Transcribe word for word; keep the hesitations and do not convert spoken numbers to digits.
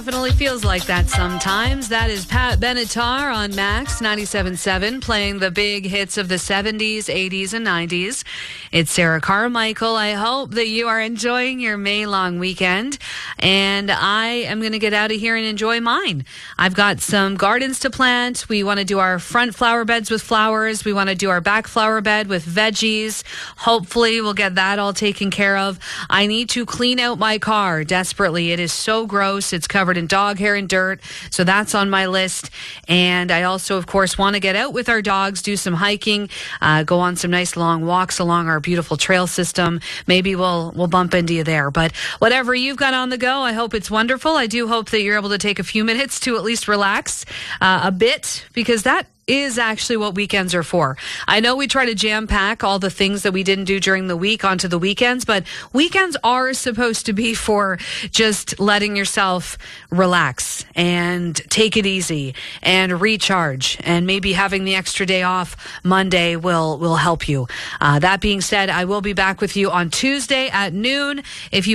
Definitely feels like that sometimes. That is Pat Benatar on Max ninety-seven point seven playing the big hits of the seventies, eighties, and nineties. It's Sarah Carmichael. I hope that you are enjoying your May long weekend, and I am going to get out of here and enjoy mine. I've got some gardens to plant. We want to do our front flower beds with flowers. We want to do our back flower bed with veggies. Hopefully we'll get that all taken care of. I need to clean out my car desperately. It is so gross. It's covered in dog hair and dirt. So that's on my list. And I also, of course, want to get out with our dogs, do some hiking, uh, go on some nice long walks along our beautiful trail system. Maybe we'll we'll bump into you there. But whatever you've got on the go, I hope it's wonderful. I do hope that you're able to take a few minutes to at least relax uh, a bit, because that is actually what weekends are for. I know we try to jam pack all the things that we didn't do during the week onto the weekends, but weekends are supposed to be for just letting yourself relax and take it easy and recharge, and maybe having the extra day off Monday will will help you. Uh, that being said, I will be back with you on Tuesday at noon. If you